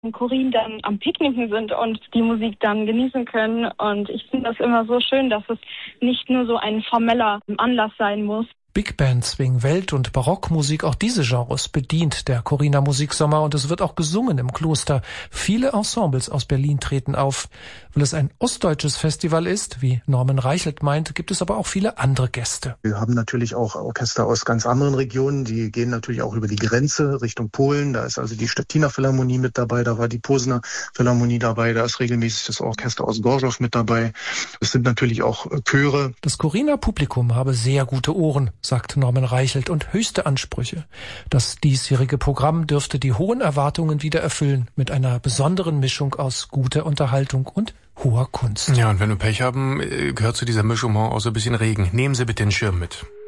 im Chorin dann am Picknicken sind und die Musik dann genießen können. Und ich finde das immer so schön, dass es nicht nur so ein formeller Anlass sein muss. Big Band, Swing, Welt- und Barockmusik, auch diese Genres bedient der Corina Musiksommer und es wird auch gesungen im Kloster. Viele Ensembles aus Berlin treten auf. Weil es ein ostdeutsches Festival ist, wie Norman Reichelt meint, gibt es aber auch viele andere Gäste. Wir haben natürlich auch Orchester aus ganz anderen Regionen, die gehen natürlich auch über die Grenze Richtung Polen. Da ist also die Stettiner Philharmonie mit dabei, da war die Posener Philharmonie dabei, da ist regelmäßig das Orchester aus Gorzów mit dabei. Es sind natürlich auch Chöre. Das Corina-Publikum habe sehr gute Ohren, sagt Norman Reichelt, und höchste Ansprüche. Das diesjährige Programm dürfte die hohen Erwartungen wieder erfüllen, mit einer besonderen Mischung aus guter Unterhaltung und hoher Kunst. Ja, und wenn wir Pech haben, gehört zu dieser Mischung auch so ein bisschen Regen. Nehmen Sie bitte den Schirm mit.